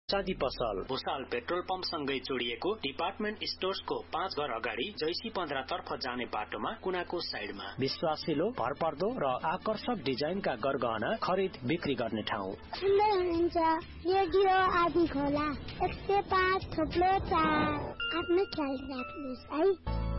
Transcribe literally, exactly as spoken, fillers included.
चाँदी पसल Bhusal petrol pump सँगै जोडिएको डिपार्टमेन्ट स्टोर्सको पाँच घर अगाडि जैसी पन्ध्र तर्फ जाने बाटोमा कुनाको साइडमा विश्वासिलो भरपर्दो र आकर्षक डिजाइनका गरगहना खरिद बिक्री गर्ने ठाउँ। सुन्दै हुनुहुन्छ रेडियो आदि खोला एक सय पाँच थोप्लो चार। आफ्नो ख्याल राख्नुहोस् है।